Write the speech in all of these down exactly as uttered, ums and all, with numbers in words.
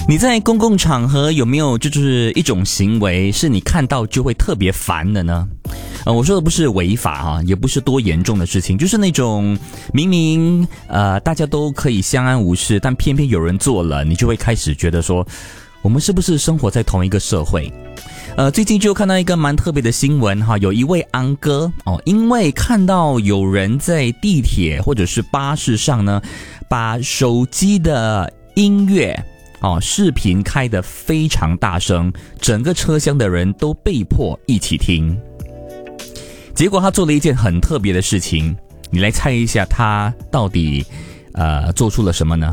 你在公共场合有没有就是一种行为是你看到就会特别烦的呢？呃，我说的不是违法哈、啊，也不是多严重的事情，就是那种明明呃大家都可以相安无事，但偏偏有人做了，你就会开始觉得说，我们是不是生活在同一个社会？呃，最近就看到一个蛮特别的新闻哈，有一位安哥哦，因为看到有人在地铁或者是巴士上呢，把手机的音乐哦视频开得非常大声，整个车厢的人都被迫一起听。结果他做了一件很特别的事情，你来猜一下他到底呃做出了什么呢？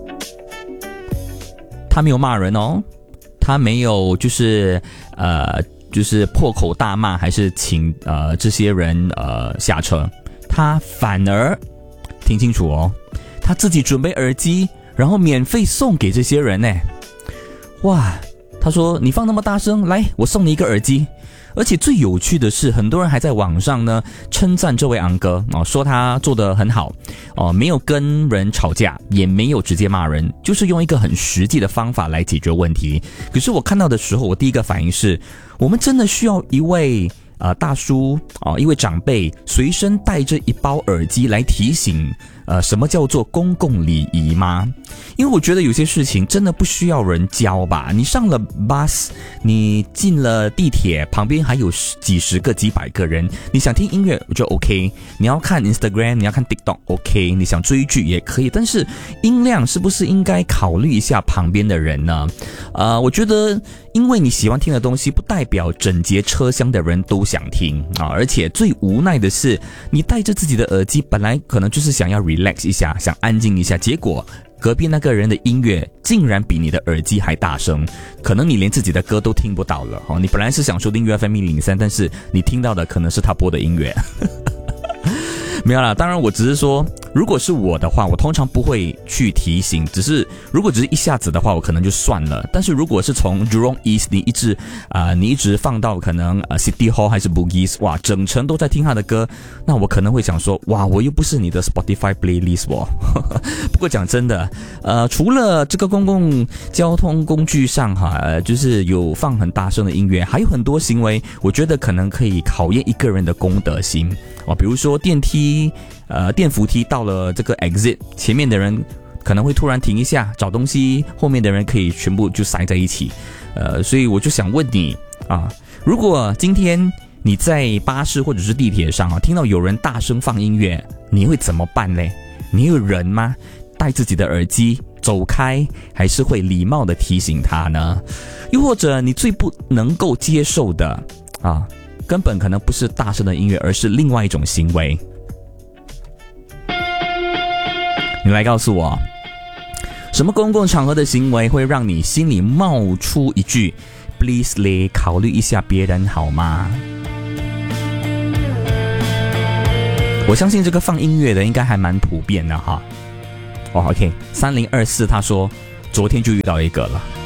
他没有骂人哦。他没有就是呃就是破口大骂，还是请呃这些人呃下车，他反而听清楚哦，他自己准备耳机，然后免费送给这些人呢。哇，他说你放那么大声，来我送你一个耳机。而且最有趣的是，很多人还在网上呢称赞这位昂哥哦，说他做得很好哦，没有跟人吵架，也没有直接骂人，就是用一个很实际的方法来解决问题。可是我看到的时候，我第一个反应是，我们真的需要一位呃大叔啊、哦，一位长辈随身带着一包耳机来提醒呃什么叫做公共礼仪吗？因为我觉得有些事情真的不需要人教吧。你上了 bus， 你进了地铁，旁边还有几十个几百个人，你想听音乐就 OK， 你要看 Instagram， 你要看 TikTok OK， 你想追剧也可以，但是音量是不是应该考虑一下旁边的人呢？呃，我觉得因为你喜欢听的东西不代表整节车厢的人都想听啊，而且最无奈的是，你带着自己的耳机本来可能就是想要 relax 一下，想安静一下，结果隔壁那个人的音乐竟然比你的耳机还大声，可能你连自己的歌都听不到了哦。你本来是想收听 U F M 一零三，但是你听到的可能是他播的音乐。没有啦，当然我只是说，如果是我的话，我通常不会去提醒，只是如果只是一下子的话，我可能就算了。但是如果是从 Jurong East 你一直啊、呃，你一直放到可能呃 City Hall 还是 Bugis， 哇，整程都在听他的歌，那我可能会想说，哇，我又不是你的 Spotify playlist 我。不过讲真的，呃，除了这个公共交通工具上哈、呃，就是有放很大声的音乐，还有很多行为，我觉得可能可以考验一个人的公德心哦，比如说电梯。呃，电扶梯到了这个 exit， 前面的人可能会突然停一下找东西，后面的人可以全部就塞在一起。呃，所以我就想问你啊，如果今天你在巴士或者是地铁上啊，听到有人大声放音乐，你会怎么办呢？你会忍吗？戴自己的耳机走开，还是会礼貌的提醒他呢？又或者你最不能够接受的啊，根本可能不是大声的音乐，而是另外一种行为。你来告诉我，什么公共场合的行为会让你心里冒出一句 Please 嘞，考虑一下别人好吗？我相信这个放音乐的应该还蛮普遍的哈。哦 OK， 三零二四他说昨天就遇到一个了。